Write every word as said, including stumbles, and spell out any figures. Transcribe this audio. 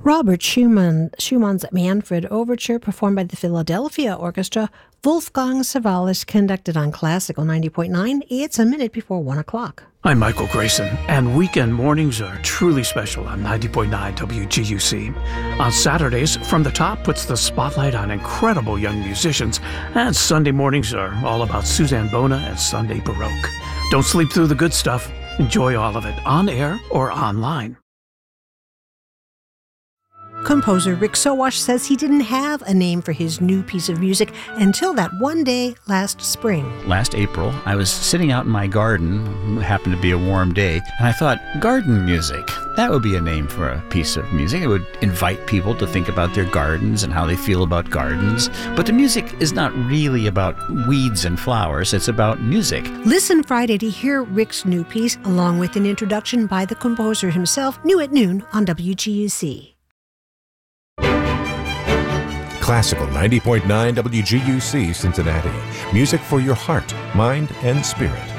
Robert Schumann, Schumann's Manfred Overture, performed by the Philadelphia Orchestra. Wolfgang Savalas conducted on Classical ninety point nine. It's a minute before one o'clock. I'm Michael Grayson, and weekend mornings are truly special on ninety point nine W G U C. On Saturdays, From the Top puts the spotlight on incredible young musicians, and Sunday mornings are all about Suzanne Bona and Sunday Baroque. Don't sleep through the good stuff. Enjoy all of it on air or online. Composer Rick Sowash says he didn't have a name for his new piece of music until that one day last spring. Last April, I was sitting out in my garden. It happened to be a warm day, and I thought, garden music. That would be a name for a piece of music. It would invite people to think about their gardens and how they feel about gardens. But the music is not really about weeds and flowers. It's about music. Listen Friday to hear Rick's new piece, along with an introduction by the composer himself, new at noon on W G U C. Classical ninety point nine W G U C Cincinnati. Music for your heart, mind, and spirit.